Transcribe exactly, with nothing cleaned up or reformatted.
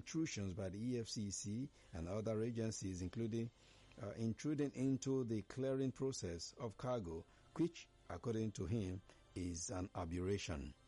intrusions by the E F C C and other agencies, including uh, intruding into the clearing process of cargo, which, according to him, is an aberration.